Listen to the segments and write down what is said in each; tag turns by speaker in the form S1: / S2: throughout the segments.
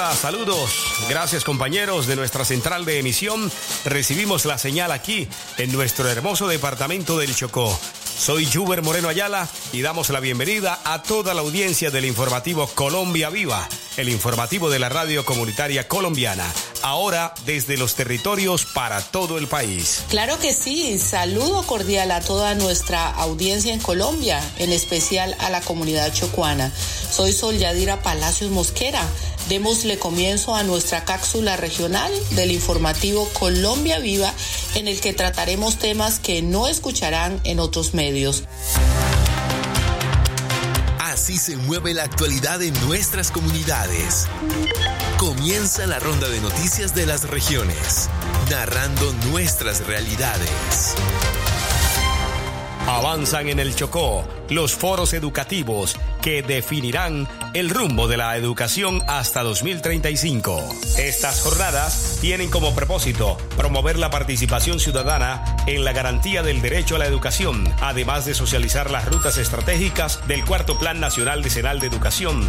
S1: Hola, saludos. Gracias, compañeros de nuestra central de emisión. Recibimos la señal aquí en nuestro hermoso departamento del Chocó. Soy Juber Moreno Ayala y damos la bienvenida a toda la audiencia del informativo Colombia Viva, el informativo de la radio comunitaria colombiana, ahora desde los territorios para todo el país.
S2: Claro que sí, saludo cordial a toda nuestra audiencia en Colombia, en especial a la comunidad chocuana. Soy Sol Yadira Palacios Mosquera. Démosle comienzo a nuestra cápsula regional del informativo Colombia Viva, en el que trataremos temas que no escucharán en otros medios.
S3: Así se mueve la actualidad en nuestras comunidades. Comienza la ronda de noticias de las regiones, narrando nuestras realidades.
S1: Avanzan en el Chocó los foros educativos que definirán el rumbo de la educación hasta 2035. Estas jornadas tienen como propósito promover la participación ciudadana en la garantía del derecho a la educación, además de socializar las rutas estratégicas del Cuarto Plan Nacional Decenal de Educación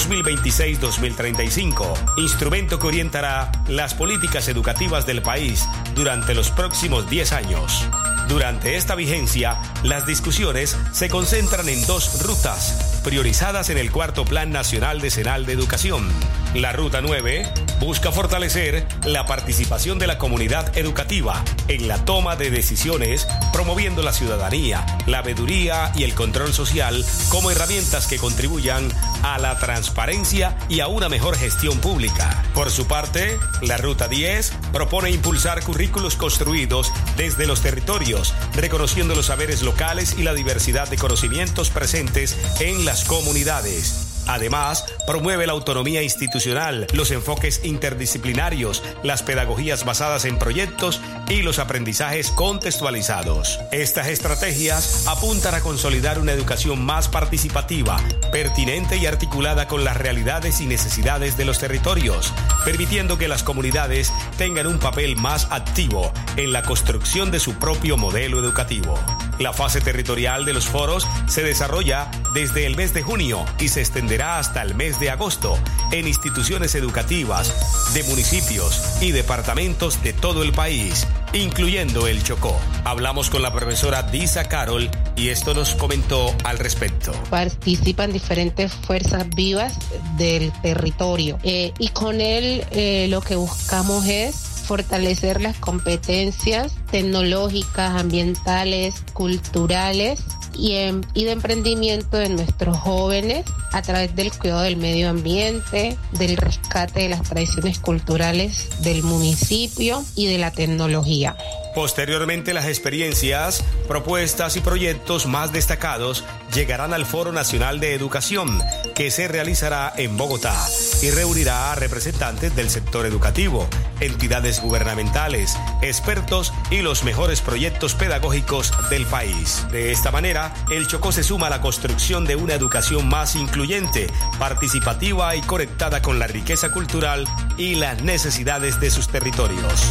S1: 2026-2035, instrumento que orientará las políticas educativas del país durante los próximos 10 años. Durante esta vigencia, las discusiones se concentran en dos rutas priorizadas en el Cuarto Plan Nacional Decenal de Educación. La Ruta 9 busca fortalecer la participación de la comunidad educativa en la toma de decisiones, promoviendo la ciudadanía, la veeduría y el control social como herramientas que contribuyan a la transparencia y a una mejor gestión pública. Por su parte, la Ruta 10 propone impulsar currículos construidos desde los territorios, reconociendo los saberes locales y la diversidad de conocimientos presentes en las comunidades. Además, promueve la autonomía institucional, los enfoques interdisciplinarios, las pedagogías basadas en proyectos y los aprendizajes contextualizados. Estas estrategias apuntan a consolidar una educación más participativa, pertinente y articulada con las realidades y necesidades de los territorios, permitiendo que las comunidades tengan un papel más activo en la construcción de su propio modelo educativo. La fase territorial de los foros se desarrolla desde el mes de junio y se extenderá hasta el mes de agosto en instituciones educativas de municipios y departamentos de todo el país, incluyendo el Chocó. Hablamos con la profesora Disa Carol y esto nos comentó al respecto.
S4: Participan diferentes fuerzas vivas del territorio y con él lo que buscamos es fortalecer las competencias tecnológicas, ambientales, culturales y de emprendimiento de nuestros jóvenes a través del cuidado del medio ambiente, del rescate de las tradiciones culturales del municipio y de la tecnología.
S1: Posteriormente, las experiencias, propuestas y proyectos más destacados llegarán al Foro Nacional de Educación, que se realizará en Bogotá y reunirá a representantes del sector educativo, entidades gubernamentales, expertos y los mejores proyectos pedagógicos del país. De esta manera, el Chocó se suma a la construcción de una educación más incluyente, participativa y conectada con la riqueza cultural y las necesidades de sus territorios.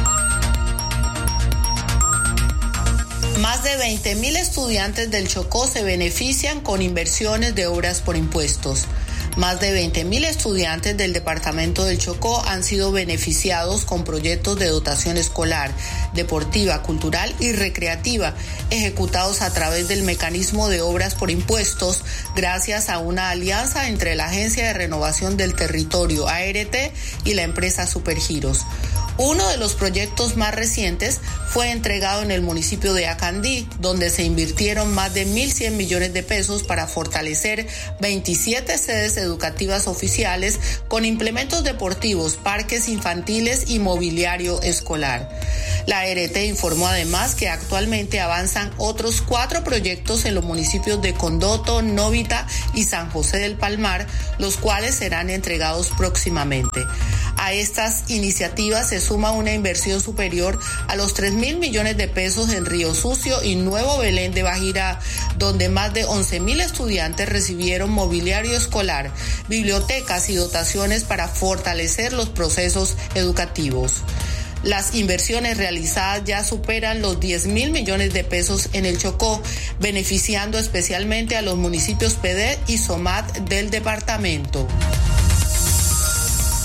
S2: Más de 20.000 estudiantes del Chocó se benefician con inversiones de obras por impuestos. Más de 20.000 estudiantes del departamento del Chocó han sido beneficiados con proyectos de dotación escolar, deportiva, cultural y recreativa, ejecutados a través del mecanismo de obras por impuestos, gracias a una alianza entre la Agencia de Renovación del Territorio, ART, y la empresa Supergiros. Uno de los proyectos más recientes fue entregado en el municipio de Acandí, donde se invirtieron más de 1.100 millones de pesos para fortalecer 27 sedes educativas oficiales con implementos deportivos, parques infantiles y mobiliario escolar. La ART informó además que actualmente avanzan otros 4 proyectos en los municipios de Condoto, Novita y San José del Palmar, los cuales serán entregados próximamente. A estas iniciativas se suma una inversión superior a los 3.000 millones de pesos en Río Sucio y Nuevo Belén de Bajirá, donde más de 11.000 estudiantes recibieron mobiliario escolar, bibliotecas y dotaciones para fortalecer los procesos educativos. Las inversiones realizadas ya superan los 10.000 millones de pesos en el Chocó, beneficiando especialmente a los municipios Pedé y Somat del departamento.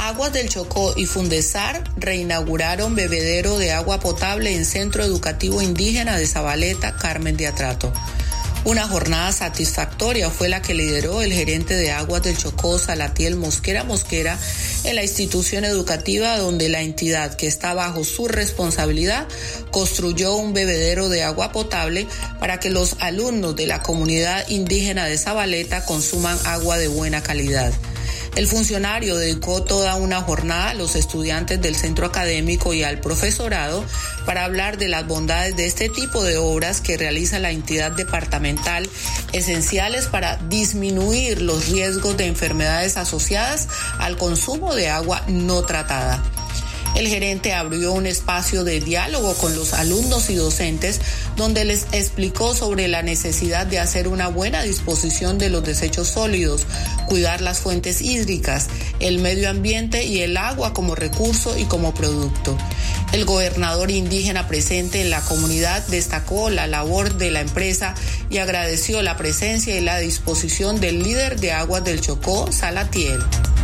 S2: Aguas del Chocó y Fundesar reinauguraron bebedero de agua potable en Centro Educativo Indígena de Zabaleta, Carmen de Atrato. Una jornada satisfactoria fue la que lideró el gerente de Aguas del Chocó, Salatiel Mosquera, en la institución educativa donde la entidad que está bajo su responsabilidad construyó un bebedero de agua potable para que los alumnos de la comunidad indígena de Zabaleta consuman agua de buena calidad. El funcionario dedicó toda una jornada a los estudiantes del centro académico y al profesorado para hablar de las bondades de este tipo de obras que realiza la entidad departamental, esenciales para disminuir los riesgos de enfermedades asociadas al consumo de agua no tratada. El gerente abrió un espacio de diálogo con los alumnos y docentes donde les explicó sobre la necesidad de hacer una buena disposición de los desechos sólidos, cuidar las fuentes hídricas, el medio ambiente y el agua como recurso y como producto. El gobernador indígena presente en la comunidad destacó la labor de la empresa y agradeció la presencia y la disposición del líder de Aguas del Chocó, Salatiel.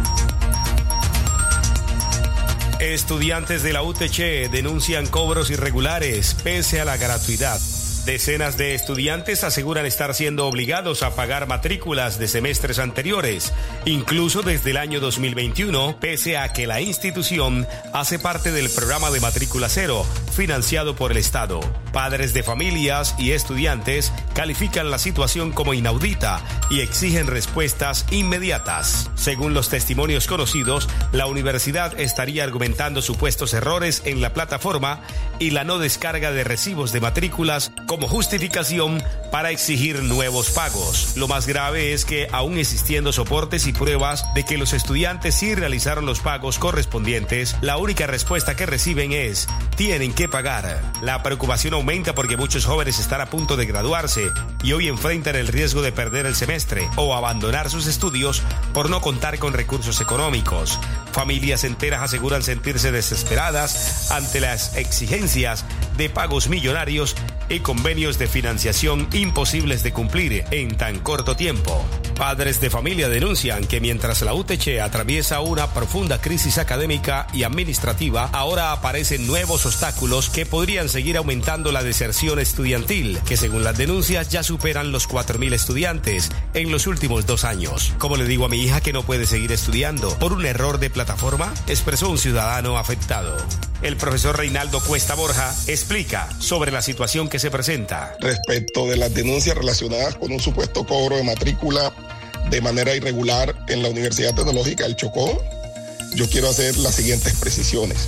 S1: Estudiantes de la UTC denuncian cobros irregulares pese a la gratuidad. Decenas de estudiantes aseguran estar siendo obligados a pagar matrículas de semestres anteriores, incluso desde el año 2021, pese a que la institución hace parte del programa de matrícula cero, financiado por el Estado. Padres de familias y estudiantes califican la situación como inaudita y exigen respuestas inmediatas. Según los testimonios conocidos, la universidad estaría argumentando supuestos errores en la plataforma y la no descarga de recibos de matrículas como justificación para exigir nuevos pagos. Lo más grave es que, aún existiendo soportes y pruebas de que los estudiantes sí realizaron los pagos correspondientes, la única respuesta que reciben es: tienen que pagar. La preocupación aumenta porque muchos jóvenes están a punto de graduarse y hoy enfrentan el riesgo de perder el semestre o abandonar sus estudios por no contar con recursos económicos. Familias enteras aseguran sentirse desesperadas ante las exigencias de pagos millonarios y convenios de financiación imposibles de cumplir en tan corto tiempo. Padres de familia denuncian que mientras la UTC atraviesa una profunda crisis académica y administrativa, ahora aparecen nuevos obstáculos que podrían seguir aumentando la deserción estudiantil, que según las denuncias ya superan los 4.000 estudiantes en los últimos 2 años. ¿Cómo le digo a mi hija que no puede seguir estudiando por un error de plataforma?, expresó un ciudadano afectado. El profesor Reinaldo Cuesta Borja explica sobre la situación que se presenta.
S5: Respecto de las denuncias relacionadas con un supuesto cobro de matrícula de manera irregular en la Universidad Tecnológica del Chocó, yo quiero hacer las siguientes precisiones.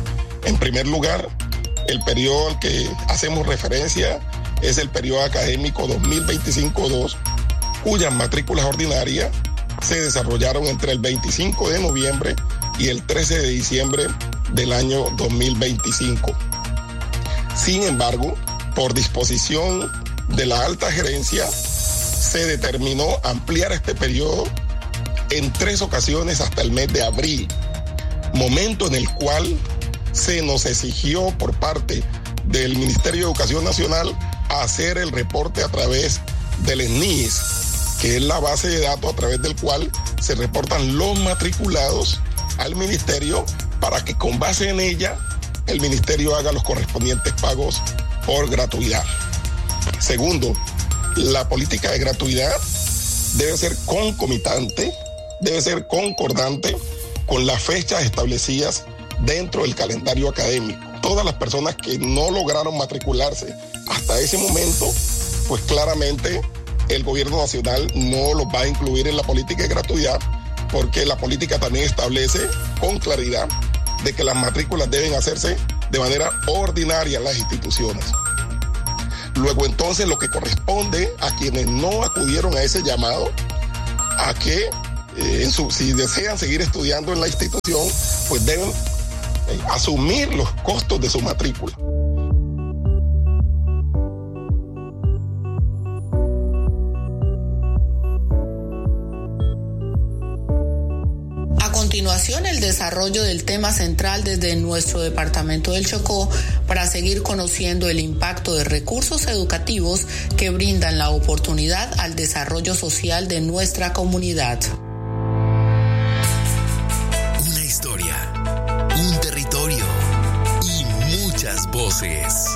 S5: En primer lugar, el periodo al que hacemos referencia es el periodo académico 2025-2, cuyas matrículas ordinarias se desarrollaron entre el 25 de noviembre y el 13 de diciembre del año 2025. Sin embargo, por disposición de la alta gerencia, se determinó ampliar este periodo en 3 ocasiones hasta el mes de abril, momento en el cual se nos exigió por parte del Ministerio de Educación Nacional hacer el reporte a través del SNIES, que es la base de datos a través del cual se reportan los matriculados al ministerio para que con base en ella el ministerio haga los correspondientes pagos por gratuidad. Segundo, la política de gratuidad debe ser concomitante, debe ser concordante con las fechas establecidas dentro del calendario académico. Todas las personas que no lograron matricularse hasta ese momento, pues claramente el gobierno nacional no los va a incluir en la política de gratuidad, porque la política también establece con claridad de que las matrículas deben hacerse de manera ordinaria en las instituciones. Luego entonces lo que corresponde a quienes no acudieron a ese llamado, a que si desean seguir estudiando en la institución, pues deben asumir los costos de su matrícula.
S2: A continuación, el desarrollo del tema central desde nuestro departamento del Chocó para seguir conociendo el impacto de recursos educativos que brindan la oportunidad al desarrollo social de nuestra comunidad.
S3: Una historia voces.